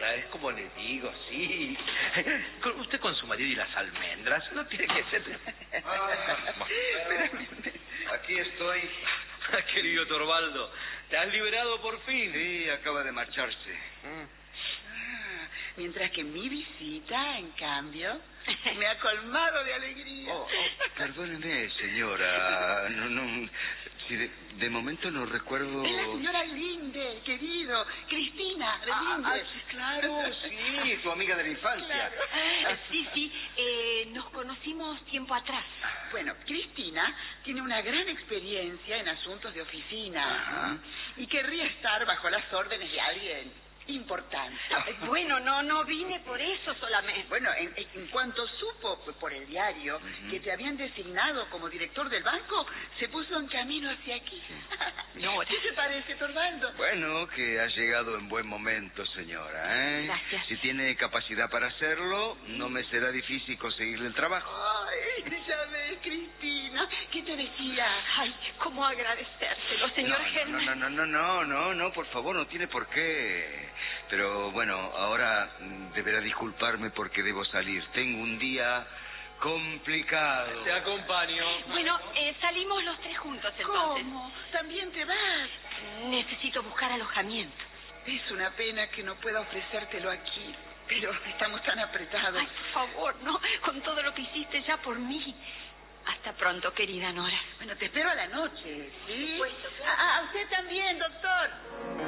señora, es como le digo, sí. Usted con su marido y las almendras, no tiene que ser... Aquí estoy. Querido Torvaldo, ¿te has liberado por fin? Sí, acaba de marcharse. Mientras que mi visita, en cambio, me ha colmado de alegría. Perdóneme, señora. Si de momento no recuerdo... Es la señora Linde, querido. Cristina, de Linde. Sí, claro, sí, tu amiga de la infancia. Claro. Sí, nos conocimos tiempo atrás. Bueno, Cristina tiene una gran experiencia en asuntos de oficina. Ajá. Y querría estar bajo las órdenes de alguien importante. Bueno, no vine por eso solamente. Bueno, en cuanto supo por el diario que te habían designado como director del banco, se puso en camino hacia aquí. No, ¿Qué te parece, Torvaldo? Bueno, que ha llegado en buen momento, señora, ¿eh? Gracias. Si tiene capacidad para hacerlo, no me será difícil conseguirle el trabajo. Ay, ya ves, Cristina. ¿Qué te decía? Ay, cómo agradecérselo, señor Germán. No, por favor, no tiene por qué. Pero bueno, ahora deberá disculparme porque debo salir. Tengo un día complicado. Te acompaño. Bueno, salimos los tres juntos entonces. ¿Cómo? ¿También te vas? Necesito buscar alojamiento. Es una pena que no pueda ofrecértelo aquí, pero estamos tan apretados. Ay, por favor, no, con todo lo que hiciste ya por mí. Hasta pronto, querida Nora. Bueno, te espero a la noche, ¿sí? Por supuesto. A usted también, doctor.